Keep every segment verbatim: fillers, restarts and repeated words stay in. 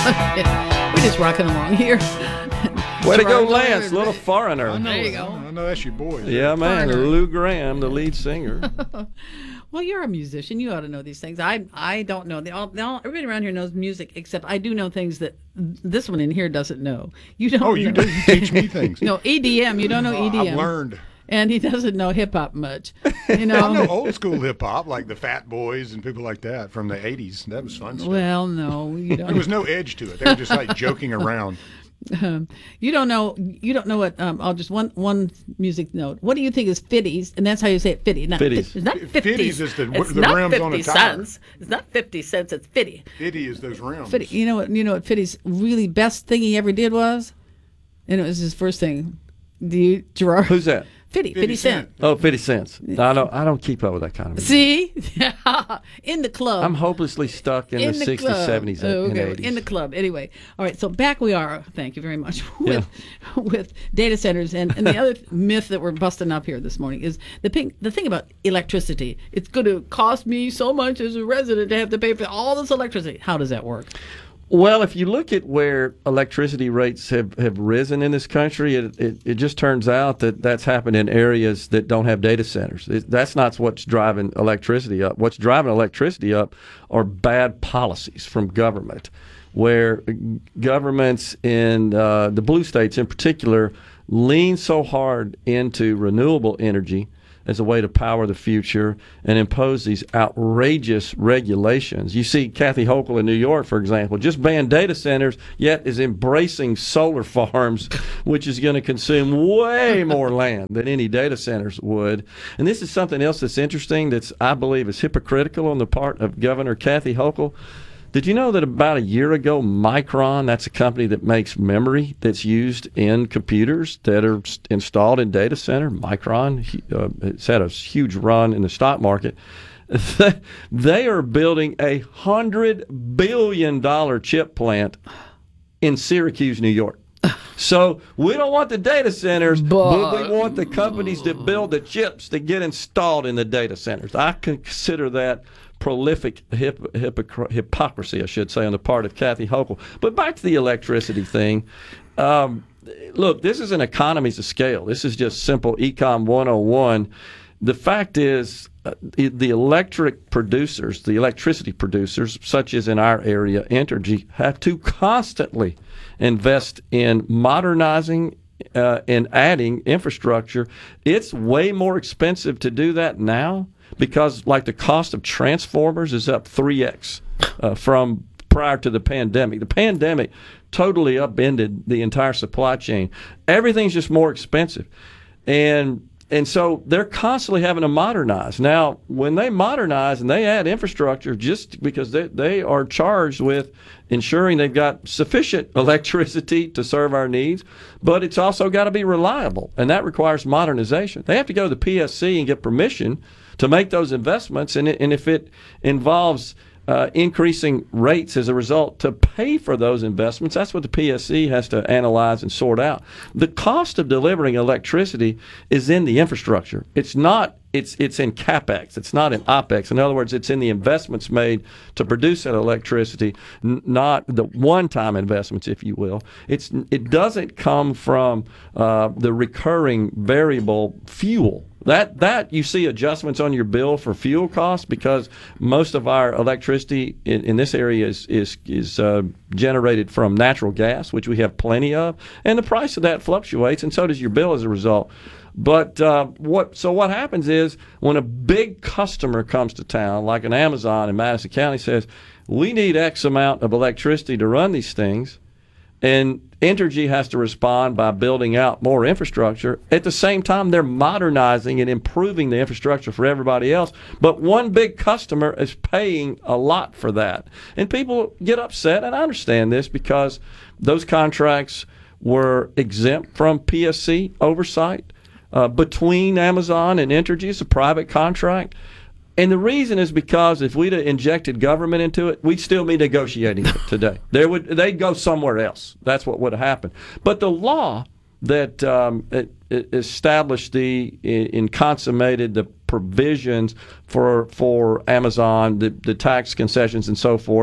We're just rocking along here. Way to go, Lance, little foreigner. I know, There you go. I know that's your boy. Yeah, man, Foreigner. Lou Graham, the lead singer. Well, you're a musician. You ought to know these things. I I don't know. They all, they all, everybody around here knows music, except I do know things that this one in here doesn't know. You don't. Oh, you know. do. You teach me things. No, E D M. You don't know Oh, E D M. I've learned. And he doesn't know hip hop much. You know. I know old school hip hop, like the Fat Boys and people like that from the eighties. That was fun stuff. Well, no, you don't. There was no edge to it. They were just like joking around. Um, you don't know. You don't know what. Um, I'll just one one music note. What do you think is fifties? And that's how you say it. Fifty. Not Fifties. It's not F- fifties. fifties is the- it's the not rims fifty on a tire. cents. It's not fifty cents. It's fifty. Fitty is those rims. Fitty. You know what? You know what? Fitty's really best thing he ever did was, and it was his first thing. Do you, Gerard? Who's that? Fitty. Fifty Cent. Oh, fifty cents. I don't, I don't keep up with that kind of music. See, in the club. I'm hopelessly stuck in, in the, the sixties, club. seventies, Oh, and okay. eighties. In the club. Anyway, all right. So back we are. Thank you very much with with data centers and, and the other myth that we're busting up here this morning is the ping, the thing about electricity. It's going to cost me so much as a resident to have to pay for all this electricity. How does that work? Well, if you look at where electricity rates have, have risen in this country, it, it, it just turns out that that's happened in areas that don't have data centers. It, that's not what's driving electricity up. What's driving electricity up are bad policies from government, where governments in uh, the blue states in particular lean so hard into renewable energy as a way to power the future and impose these outrageous regulations. You see Kathy Hochul in New York, for example, just banned data centers, yet is embracing solar farms, which is going to consume way more land than any data centers would. And this is something else that's interesting that's, I believe, is hypocritical on the part of Governor Kathy Hochul. Did you know that about a year ago, Micron, that's a company that makes memory that's used in computers that are installed in data center, Micron, uh, it's had a huge run in the stock market. They are building a one hundred billion dollars chip plant in Syracuse, New York. So we don't want the data centers, but, but we want the companies that build the chips that get installed in the data centers. I consider that prolific hip, hypocr- hypocrisy, I should say, on the part of Kathy Hochul. But back to the electricity thing. Um, look, this is an economies of scale. This is just simple Econ one oh one. The fact is, uh, the electric producers, the electricity producers, such as in our area, Entergy, have to constantly invest in modernizing uh, and adding infrastructure. It's way more expensive to do that now because, like, the cost of transformers is up three x uh, from prior to the pandemic. The pandemic totally upended the entire supply chain. Everything's just more expensive. And And so they're constantly having to modernize. Now, when they modernize and they add infrastructure, just because they, they are charged with ensuring they've got sufficient electricity to serve our needs, but it's also got to be reliable, and that requires modernization. They have to go to the P S C and get permission to make those investments, and, it, and if it involves Uh, increasing rates as a result to pay for those investments, that's what the P S C has to analyze and sort out. The cost of delivering electricity is in the infrastructure. It's not. It's it's in CapEx. It's not in OpEx. In other words, it's in the investments made to produce that electricity, n- not the one-time investments, if you will. It's it doesn't come from uh, the recurring variable fuel. That that you see adjustments on your bill for fuel costs because most of our electricity in, in this area is is is uh, generated from natural gas, which we have plenty of, and the price of that fluctuates, and so does your bill as a result. But uh, what so what happens is when a big customer comes to town, like an Amazon in Madison County, says we need X amount of electricity to run these things, and Entergy has to respond by building out more infrastructure. At the same time, they're modernizing and improving the infrastructure for everybody else. But one big customer is paying a lot for that. And people get upset, and I understand this because those contracts were exempt from P S C oversight uh, between Amazon and Entergy. It's a private contract. And the reason is because if we'd have injected government into it, we'd still be negotiating it today. There would they'd go somewhere else. That's what would have happened. But the law that um, it, it established the and consummated the provisions for for Amazon, the, the tax concessions and so forth,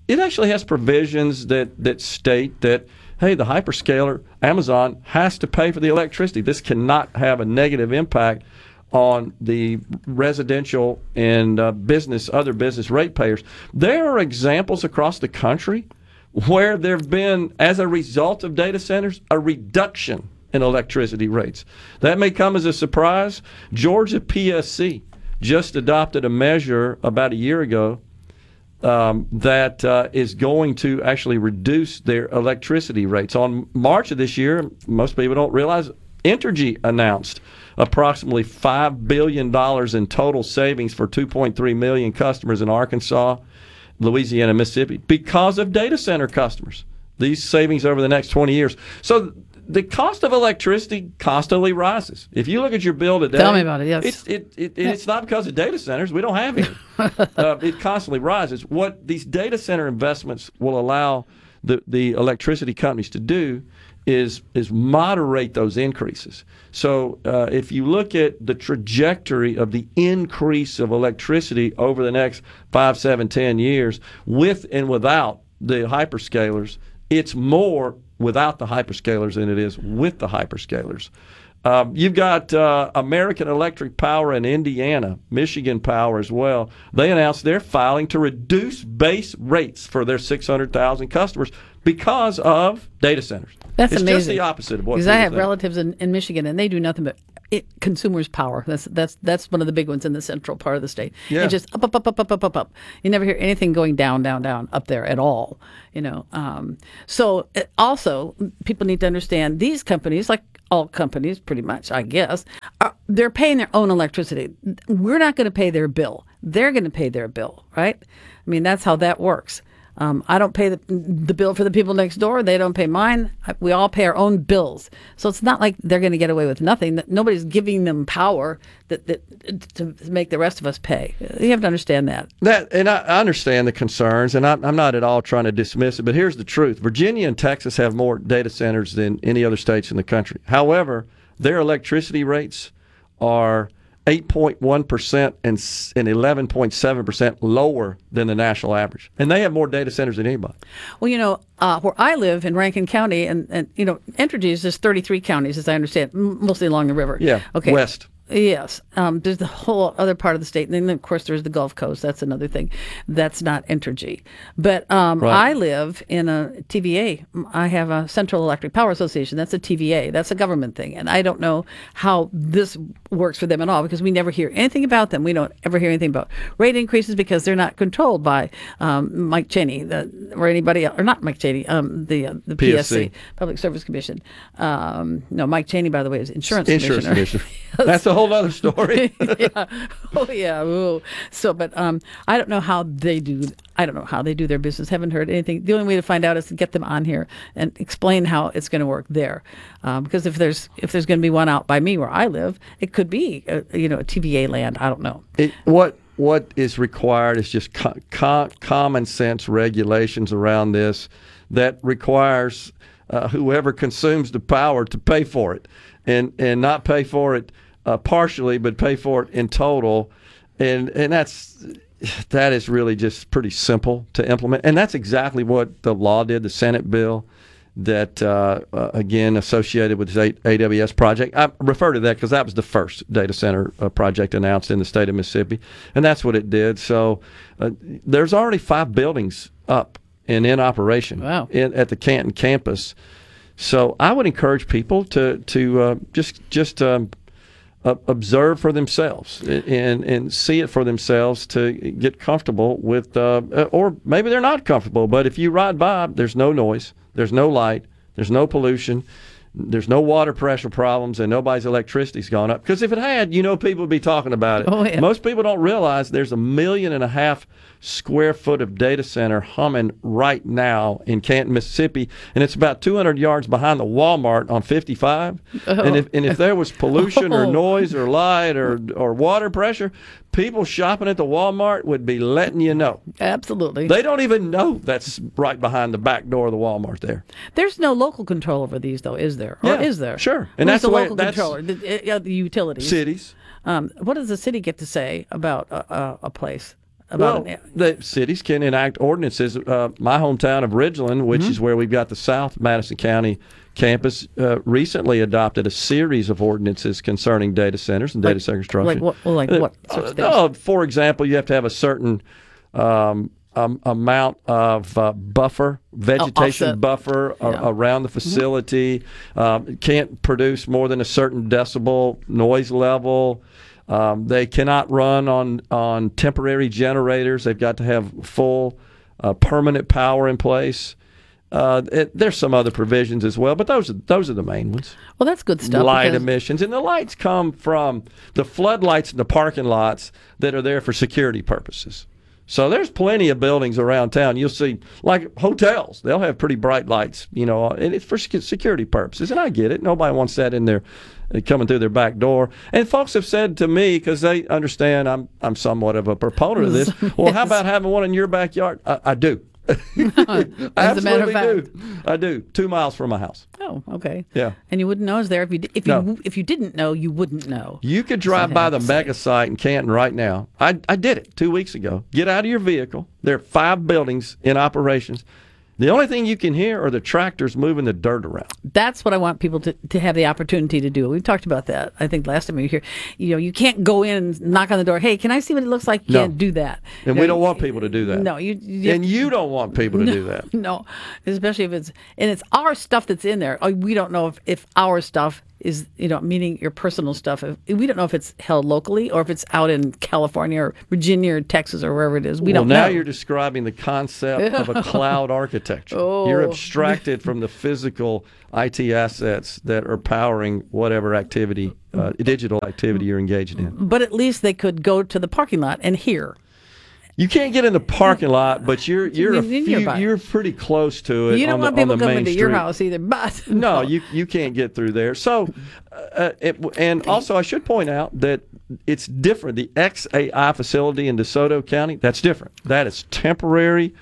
it actually has provisions that, that state that, hey, the hyperscaler, Amazon, has to pay for the electricity. This cannot have a negative impact on the residential and uh, business, other business ratepayers. There are examples across the country where there have been, as a result of data centers, a reduction in electricity rates. That may come as a surprise. Georgia P S C just adopted a measure about a year ago um, that uh, is going to actually reduce their electricity rates. On March of this year, most people don't realize, Entergy announced approximately five billion dollars in total savings for two point three million customers in Arkansas, Louisiana, Mississippi, because of data center customers. These savings over the next twenty years. So the cost of electricity constantly rises. If you look at your bill today, tell me about it. Yes, it's it, it, it's not because of data centers. We don't have any. uh, it constantly rises. What these data center investments will allow the the electricity companies to do is is moderate those increases. So uh, if you look at the trajectory of the increase of electricity over the next five, seven, ten years, with and without the hyperscalers, it's more without the hyperscalers than it is with the hyperscalers. Um, you've got uh, American Electric Power in Indiana, Michigan Power as well. They announced they're filing to reduce base rates for their six hundred thousand customers because of data centers. That's it's amazing. It's just the opposite of what Because people I have think. relatives in, in Michigan, and they do nothing but it, consumers power. That's that's that's one of the big ones in the central part of the state. Yeah. It's just up, up, up, up, up, up, up, up. You never hear anything going down, down, down up there at all. You know. Um, so it, also, people need to understand these companies, like all companies, pretty much, I guess, are, they're paying their own electricity. We're not going to pay their bill. They're going to pay their bill, right? I mean, that's how that works. Um, I don't pay the, the bill for the people next door. They don't pay mine. We all pay our own bills. So it's not like they're going to get away with nothing. Nobody's giving them power that, that to make the rest of us pay. You have to understand that. That and I I understand the concerns, and I'm, I'm not at all trying to dismiss it, but here's the truth. Virginia and Texas have more data centers than any other states in the country. However, their electricity rates are eight point one percent and and eleven point seven percent lower than the national average. And they have more data centers than anybody. Well, you know, uh, where I live in Rankin County, and, and you know, Entergy is just thirty-three counties, as I understand, m- mostly along the river. Yeah, okay. west. Yes. Um, there's the whole other part of the state. And then, of course, there's the Gulf Coast. That's another thing. That's not Entergy. But um, Right. I live in a T V A. I have a Central Electric Power Association. That's a T V A. That's a government thing. And I don't know how this works for them at all because we never hear anything about them. We don't ever hear anything about rate increases because they're not controlled by um, Mike Cheney the, or anybody else. Or not Mike Cheney, um, the, uh, the P S C, P S C. Public Service Commission. Um, no, Mike Cheney, by the way, is Insurance, Insurance Commissioner. commissioner. That's a whole other story. yeah. Oh yeah. Ooh. So, but um, I don't know how they do. I don't know how they do their business. Haven't heard anything. The only way to find out is to get them on here and explain how it's going to work there. Um, because if there's if there's going to be one out by me where I live, it could be a, you know a T V A land. I don't know. It, what what is required is just co- co- common sense regulations around this that requires uh, whoever consumes the power to pay for it, and and not pay for it uh, partially, but pay for it in total, and and that's that is really just pretty simple to implement, and that's exactly what the law did. The Senate bill that, uh, uh, again, associated with this A W S project. I refer to that because that was the first data center uh, project announced in the state of Mississippi, and that's what it did. So uh, there's already five buildings up and in operation Wow. in, at the Canton campus. So I would encourage people to to uh, just just um, uh, observe for themselves and and see it for themselves to get comfortable with, uh, or maybe they're not comfortable. But if you ride by, there's no noise. There's no light. There's no pollution. There's no water pressure problems, and nobody's electricity's gone up. Because if it had, you know, people would be talking about it. Oh, yeah. Most people don't realize there's a million and a half square foot of data center humming right now in Canton, Mississippi, and it's about two hundred yards behind the Walmart on fifty-five. Oh. And if and if there was pollution or Oh. noise or light or or water pressure, people shopping at the Walmart would be letting you know. Absolutely. They don't even know that's right behind the back door of the Walmart there. There's no local control over these, though, is there? Or Yeah, is there? sure. And Who's that's the the way- local that's- controller. The, uh, the utilities. Cities. Um, what does the city get to say about a, a, a place? about well, it. the cities can enact ordinances. Uh, my hometown of Ridgeland, which mm-hmm. is where we've got the South Madison County campus, uh, recently adopted a series of ordinances concerning data centers and like, data center construction. Like what? Well, like uh, what? Sorts of uh, for example, you have to have a certain um, um, amount of uh, buffer, vegetation oh, buffer yeah. a- around the facility. Mm-hmm. Um, can't produce more than a certain decibel noise level. Um, they cannot run on, on temporary generators. They've got to have full uh, permanent power in place. Uh, it, there's some other provisions as well, but those are, those are the main ones. Well, that's good stuff. Light because... emissions. And the lights come from the floodlights in the parking lots that are there for security purposes. So there's plenty of buildings around town. You'll see, like hotels, they'll have pretty bright lights, you know, and it's for security purposes. And I get it. Nobody wants that in there coming through their back door. And folks have said to me, because they understand I'm I'm somewhat of a proponent of this, well, how about having one in your backyard? I, I do. I As a matter of fact, do. I do. Two miles from my house. Oh, okay. Yeah. And you wouldn't know it was there if you if you no. if you didn't know, you wouldn't know. You could drive by the mega site in Canton right now. I I did it two weeks ago. Get out of your vehicle. There are five buildings in operations. The only thing you can hear are the tractors moving the dirt around. That's what I want people to, to have the opportunity to do. We've talked about that, I think, last time we were here. You know, you can't go in and knock on the door. Hey, can I see what it looks like? You no. can't do that. And you we know, don't want people to do that. No. you. you and you don't want people to no, do that. No, especially if it's, and it's our stuff that's in there. We don't know if, if our stuff is, you know, meaning your personal stuff. We don't know if it's held locally or if it's out in California or Virginia or Texas or wherever it is. We well, don't now know. Now you're describing the concept of a cloud architecture. Oh. You're abstracted from the physical I T assets that are powering whatever activity, uh, digital activity you're engaged in. But at least they could go to the parking lot and hear. You can't get in the parking lot, but you're you're a few, you're pretty close to it. You don't on want the, people on the coming main to street. your house either, but no, you you can't get through there. So, uh, it, and also I should point out that it's different. The X A I facility in DeSoto County, that's different. That is temporary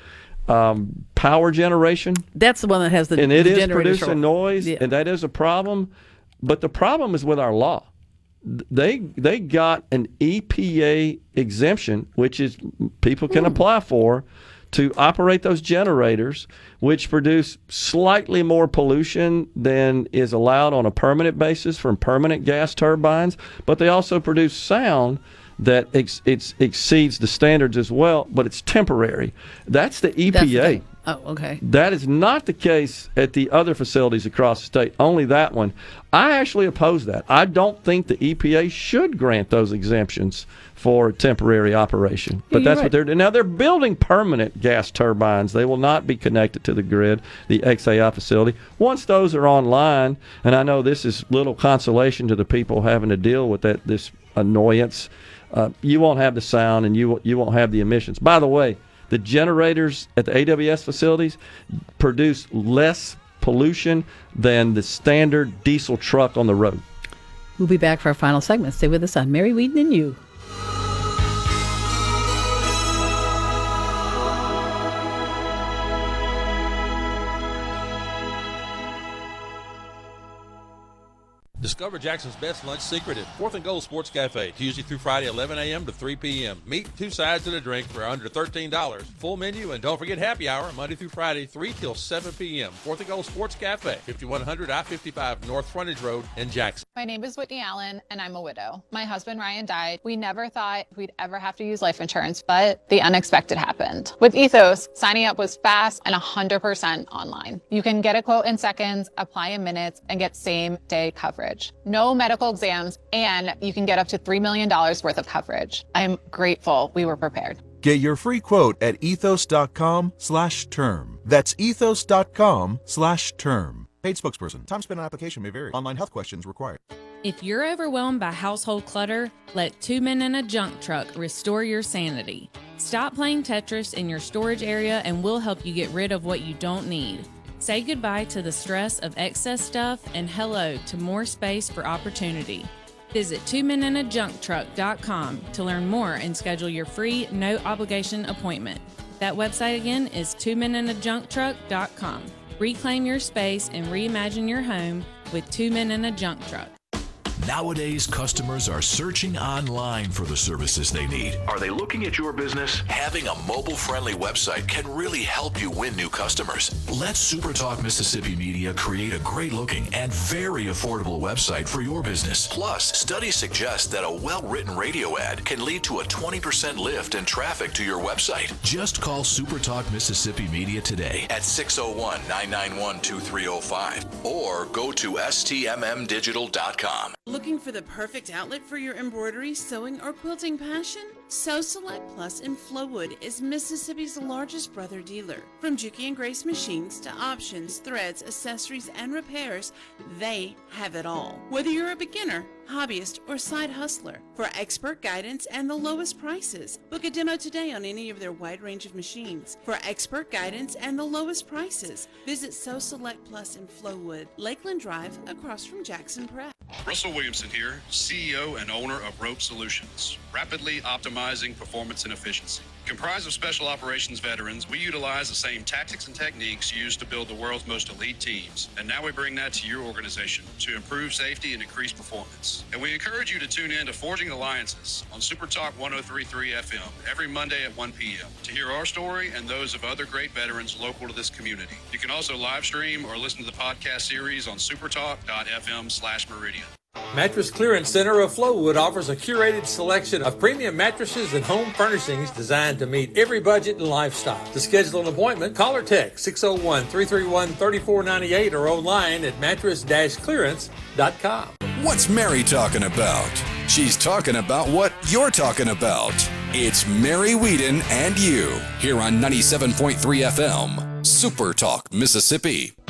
um, power generation. That's the one that has the and it the is producing short. noise, yeah. and that is a problem. But the problem is with our law. They they got an E P A exemption, which is people can apply for, to operate those generators, which produce slightly more pollution than is allowed on a permanent basis from permanent gas turbines, but they also produce sound that ex, it's, exceeds the standards as well, but it's temporary. That's the E P A. That's oh, okay. That is not the case at the other facilities across the state, only that one. I actually oppose that. I don't think the E P A should grant those exemptions for temporary operation. But yeah, that's right. what they're doing. Now, they're building permanent gas turbines. They will not be connected to the grid, the X A I facility. Once those are online, and I know this is little consolation to the people having to deal with that this annoyance, uh, you won't have the sound and you, you won't have the emissions. By the way, the generators at the A W S facilities produce less pollution than the standard diesel truck on the road. We'll be back for our final segment. Stay with us on Mary Wheaton and You. Discover Jackson's best lunch secret at Fourth and Gold Sports Cafe, Tuesday through Friday, eleven a.m. to three p.m. Meat, two sides, and a drink for under thirteen dollars. Full menu, and don't forget happy hour, Monday through Friday, three till seven p.m. Fourth and Gold Sports Cafe, fifty-one hundred I fifty-five North Frontage Road in Jackson. My name is Whitney Allen, and I'm a widow. My husband, Ryan, died. We never thought we'd ever have to use life insurance, but the unexpected happened. With Ethos, signing up was fast and one hundred percent online. You can get a quote in seconds, apply in minutes, and get same-day coverage. No medical exams, and you can get up to three million dollars worth of coverage. I'm grateful we were prepared. Get your free quote at ethos.com slash term. That's ethos.com slash term. Paid spokesperson. Time spent on application may vary. Online health questions required. If you're overwhelmed by household clutter, let Two Men in a Junk Truck restore your sanity. Stop playing Tetris in your storage area and we'll help you get rid of what you don't need. Say goodbye to the stress of excess stuff and hello to more space for opportunity. Visit two men in a junk truck dot com to learn more and schedule your free, no-obligation appointment. That website again is two men in a junk truck dot com. Reclaim your space and reimagine your home with Two Men in a Junk Truck. Nowadays, customers are searching online for the services they need. Are they looking at your business? Having a mobile-friendly website can really help you win new customers. Let SuperTalk Mississippi Media create a great-looking and very affordable website for your business. Plus, studies suggest that a well-written radio ad can lead to a twenty percent lift in traffic to your website. Just call SuperTalk Mississippi Media today at six oh one, nine nine one, two three oh five or go to S T M M digital dot com. Looking for the perfect outlet for your embroidery, sewing, or quilting passion? Sew Select Plus in Flowood is Mississippi's largest brother dealer. From Juki and Grace machines to options, threads, accessories, and repairs, they have it all. Whether you're a beginner, hobbyist, or side hustler, for expert guidance and the lowest prices, book a demo today on any of their wide range of machines. For expert guidance and the lowest prices, visit Sew Select Plus in Flowood, Lakeland Drive, across from Jackson Prep. Russell Williamson here, C E O and owner of Rope Solutions, rapidly optimizing performance and efficiency. Comprised of special operations veterans, we utilize the same tactics and techniques used to build the world's most elite teams. And now we bring that to your organization to improve safety and increase performance. And we encourage you to tune in to Forging Alliances on Super Talk one oh three point three F M every Monday at one p.m. to hear our story and those of other great veterans local to this community. You can also live stream or listen to the podcast series on supertalk dot f m slash meridian. Mattress Clearance Center of Flowood offers a curated selection of premium mattresses and home furnishings designed to meet every budget and lifestyle. To schedule an appointment, call or text six oh one, three three one, three four nine eight or online at mattress dash clearance dot com. What's Mary talking about? She's talking about what you're talking about. It's Mary Whedon and you here on ninety-seven point three F M, Super Talk, Mississippi.